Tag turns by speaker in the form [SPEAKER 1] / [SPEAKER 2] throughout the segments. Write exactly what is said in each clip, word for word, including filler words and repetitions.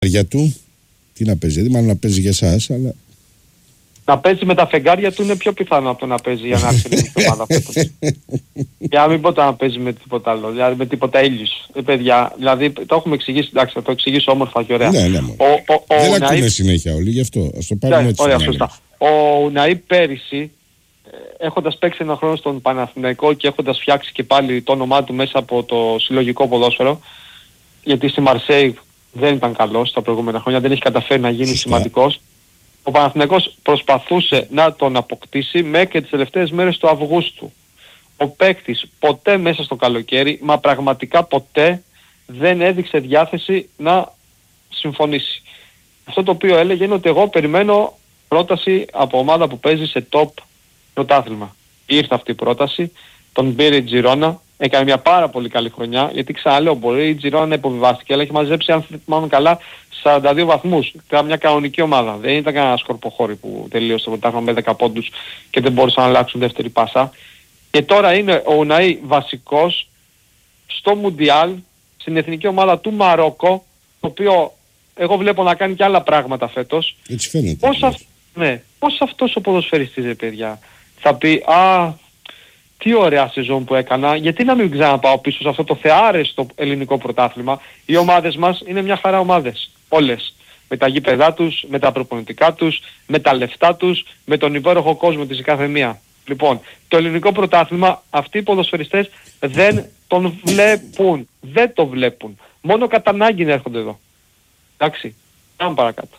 [SPEAKER 1] Για του, τι να παίζει, δηλαδή μάλλον να παίζει για εσάς, αλλά...
[SPEAKER 2] Να παίζει με τα φεγγάρια του είναι πιο πιθανό από το να παίζει για να άρχισε την ομάδα φέτος. Για να μην πω να παίζει με τίποτα άλλο, δηλαδή με τίποτα ήλιους. Ε, παιδιά, δηλαδή το έχουμε εξηγήσει, εντάξει, θα το εξηγήσω όμορφα και ωραία.
[SPEAKER 1] Ναι, ναι, ο, ο, ο, δεν Ουναή... ακούνε συνέχεια όλοι, γι' αυτό, ας το πάρουμε ναι, έτσι.
[SPEAKER 2] Ωραία, σωστά. Ο Ουναή πέρυσι, έχοντας παίξει ένα χρόνο στον Παναθηναϊκό και έχοντας φτιάξει και πάλι το όνομά του μέσα από το συλλογικό ποδόσφαιρο, γιατί στη Μαρσέη δεν ήταν καλός τα προηγούμενα χρόνια, δεν έχει καταφέρει να γίνει Σωστά. σημαντικός. Ο Παναθηναϊκός προσπαθούσε να τον αποκτήσει μέχρι και τις τελευταίες μέρες του Αυγούστου. Ο παίκτης ποτέ μέσα στο καλοκαίρι, μα πραγματικά ποτέ δεν έδειξε διάθεση να συμφωνήσει. Αυτό το οποίο έλεγε είναι ότι εγώ περιμένω πρόταση από ομάδα που παίζει σε top πρωτάθλημα. Ήρθε αυτή η πρόταση, τον πήρε η Τζιρόνα, έκανε μια πάρα πολύ καλή χρονιά, γιατί ξαναλέω μπορεί η Τζιρόνα να υποβιβάστηκε, αλλά έχει μαζέψει αν θυμάμαι καλά σαράντα δύο βαθμούς. Ήταν μια κανονική ομάδα, δεν ήταν κανένα σκορποχώρι που τελείωσε το πρωτάθλημα με δέκα πόντους και δεν μπορούσαν να αλλάξουν δεύτερη πάσα. Και τώρα είναι ο Ουναή βασικός στο Μουντιάλ, στην εθνική ομάδα του Μαρόκο, το οποίο εγώ βλέπω να κάνει και άλλα πράγματα φέτος.
[SPEAKER 1] Έτσι φαίνεται.
[SPEAKER 2] Πώς, αυ... ναι, πώς αυτός ο ποδοσφαιριστής, ρε παιδιά, θα πει «Α, τι ωραία σεζόν που έκανα, γιατί να μην ξαναπάω πίσω σε αυτό το θεάρεστο ελληνικό πρωτάθλημα». Οι ομάδες μας είναι μια χαρά ομάδες, όλες. Με τα γήπεδά τους, με τα προπονητικά τους, με τα λεφτά τους, με τον υπέροχο κόσμο της η κάθε μία. Λοιπόν, το ελληνικό πρωτάθλημα αυτοί οι ποδοσφαιριστές δεν τον βλέπουν. Δεν το βλέπουν. Μόνο κατά ανάγκη έρχονται εδώ. Εντάξει, πάμε παρακάτω.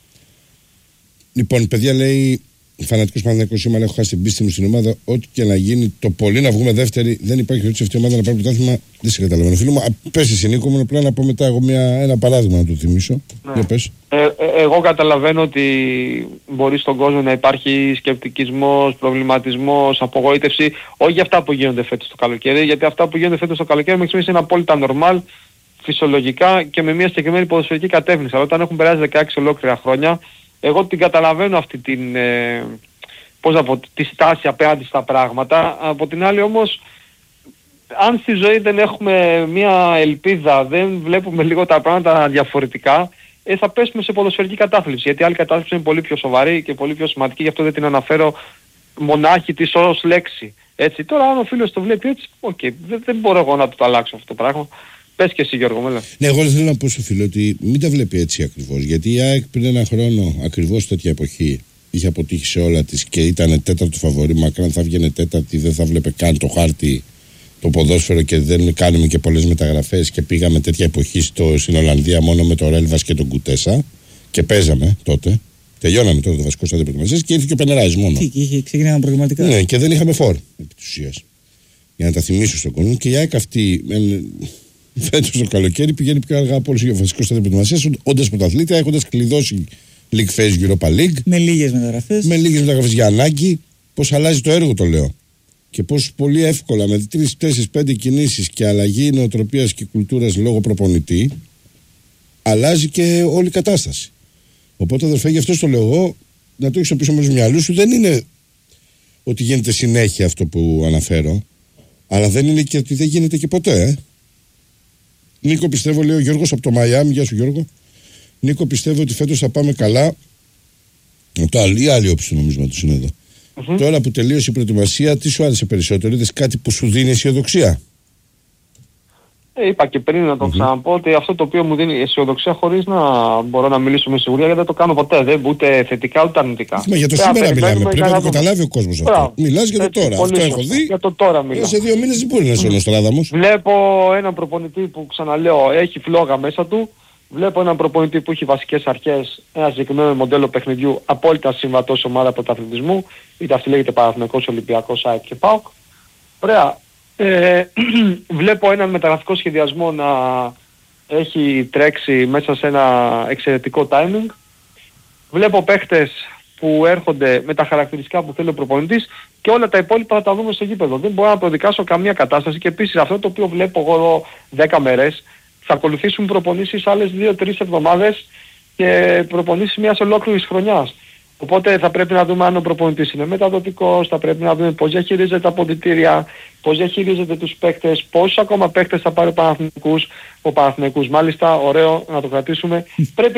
[SPEAKER 1] Λοιπόν, παιδιά, λέει φανατικός Παναθηναϊκός σήμερα, έχω χάσει την πίστη μου στην ομάδα. Ό,τι και να γίνει, το πολύ να βγούμε δεύτερη, δεν υπάρχει περίπτωση αυτή η ομάδα να πάρει πρωτάθλημα. Δεν σε καταλαβαίνω. Φίλο μου, πες εσύ Νίκο, μόνο απλά να πω μετά εγώ μια, ένα παράδειγμα να το θυμίσω.
[SPEAKER 2] Ναι. Πες. Ε, ε, εγώ καταλαβαίνω ότι μπορεί στον κόσμο να υπάρχει σκεπτικισμός, προβληματισμός, απογοήτευση, όχι για αυτά που γίνονται φέτος το καλοκαίρι, γιατί αυτά που γίνονται φέτος το καλοκαίρι μέχρι στιγμής είναι απόλυτα normal, φυσιολογικά και με μια συγκεκριμένη ποδοσφαιρική κατεύθυνση. Αλλά όταν έχουν περάσει δεκαέξι ολόκληρα χρόνια, εγώ την καταλαβαίνω αυτή την, ε, πώς να πω, τη στάση απέναντι στα πράγματα. Από την άλλη όμως, αν στη ζωή δεν έχουμε μια ελπίδα, δεν βλέπουμε λίγο τα πράγματα διαφορετικά, ε, θα πέσουμε σε ποδοσφαιρική κατάθλιψη. Γιατί άλλη κατάθλιψη είναι πολύ πιο σοβαρή και πολύ πιο σημαντική, γι' αυτό δεν την αναφέρω μονάχη της ως λέξη. Έτσι, τώρα αν ο φίλος το βλέπει έτσι, okay, δεν, δεν μπορώ εγώ να το αλλάξω αυτό το πράγμα. Πες και εσύ Γιώργο, με λέει.
[SPEAKER 1] Ναι, εγώ θέλω να πω στο φίλο ότι μην τα βλέπει έτσι ακριβώς. Γιατί η ΑΕΚ πριν ένα χρόνο, ακριβώς τέτοια εποχή, είχε αποτύχει σε όλα της και ήταν τέταρτο φαβορί. Μακράν θα βγαίνει τέταρτη, δεν θα βλέπει καν το χάρτη, το ποδόσφαιρο και δεν κάνουμε και πολλές μεταγραφές. Και πήγαμε τέτοια εποχή στο, στην Ολλανδία μόνο με το Ρέλβας και τον Κουτέσα και παίζαμε τότε. Τελειώναμε τότε το βασικό στάδιο προετοιμασίας και ήρθε και ο Πενεράης μόνο.
[SPEAKER 3] Τι, και είχε ξεκινήσει προγραμματικά.
[SPEAKER 1] Ναι, και δεν είχαμε φόρ επί της ουσίας. Για να τα θυμίσω στον κόσμο. Και η ΑΕΚ αυτή. Φέτος το καλοκαίρι πηγαίνει πιο αργά από όλους για βασικό στάδιο προετοιμασίας, όντας πρωταθλήτρια, έχοντας κλειδώσει League Phase, Europa League.
[SPEAKER 3] Με λίγες μεταγραφές.
[SPEAKER 1] Με λίγες μεταγραφές για ανάγκη. Πώς αλλάζει το έργο, το λέω. Και πώς πολύ εύκολα με τρεις, τέσσερις, πέντε κινήσεις και αλλαγή νοοτροπίας και κουλτούρας λόγω προπονητή, αλλάζει και όλη η κατάσταση. Οπότε, αδερφέ, γι' αυτό το λέω εγώ, να το έχεις πίσω μέρος του μυαλού σου, δεν είναι ότι γίνεται συνέχεια αυτό που αναφέρω, αλλά δεν είναι και ότι δεν γίνεται και ποτέ, ε. Νίκο, πιστεύω, λέει ο Γιώργος από το Μαϊάμι. Γεια σου Γιώργο. Νίκο, πιστεύω ότι φέτος θα πάμε καλά. Το άλλη, η άλλη όψη του νομίσματος είναι εδώ. Mm-hmm. Τώρα που τελείωσε η προετοιμασία, τι σου άρεσε περισσότερο? Είδες κάτι που σου δίνει αισιοδοξία?
[SPEAKER 2] Ε, είπα και πριν να το mm-hmm. ξαναπώ ότι αυτό το οποίο μου δίνει αισιοδοξία, χωρίς να μπορώ να μιλήσω με σιγουριά, γιατί δεν το κάνω ποτέ, δεν, ούτε θετικά ούτε αρνητικά.
[SPEAKER 1] Μα για το
[SPEAKER 2] Πέρα,
[SPEAKER 1] σήμερα μιλάμε, πρέπει να το
[SPEAKER 2] το...
[SPEAKER 1] καταλάβει ο κόσμος αυτό. Μιλάς για το τώρα, αυτό έχω δει.
[SPEAKER 2] Για το τώρα μιλάω.
[SPEAKER 1] Σε δύο μήνες δεν μπορεί να είσαι ο Νοστράδαμος.
[SPEAKER 2] Βλέπω έναν προπονητή που, ξαναλέω, έχει φλόγα μέσα του. Βλέπω έναν προπονητή που έχει βασικές αρχές, ένα συγκεκριμένο μοντέλο παιχνιδιού απόλυτα συμβατό σε ομάδα πρωταθλητισμού, είτε αυτή λέγεται Παναθηναϊκός, Ολυμπιακός, ΑΕΚ και ΠΑΟΚ. Ωραία. Ε, βλέπω έναν μεταγραφικό σχεδιασμό να έχει τρέξει μέσα σε ένα εξαιρετικό timing. Βλέπω παίχτες που έρχονται με τα χαρακτηριστικά που θέλει ο προπονητής και όλα τα υπόλοιπα θα τα δούμε στο γήπεδο. Δεν μπορώ να προδικάσω καμία κατάσταση και επίσης αυτό το οποίο βλέπω εγώ εδώ δέκα μέρες θα ακολουθήσουν προπονήσεις άλλες δύο τρεις εβδομάδες και προπονήσεις μιας ολόκληρης χρονιάς. Οπότε θα πρέπει να δούμε αν ο προπονητής είναι μεταδοτικός, θα πρέπει να δούμε πώς διαχειρίζεται τα αποδυτήρια, πώς διαχειρίζεται τους παίκτες, πόσους ακόμα παίκτες θα πάρει ο Παναθηναϊκός. Ο Παναθηναϊκός, μάλιστα, ωραίο να το κρατήσουμε. Πρέπει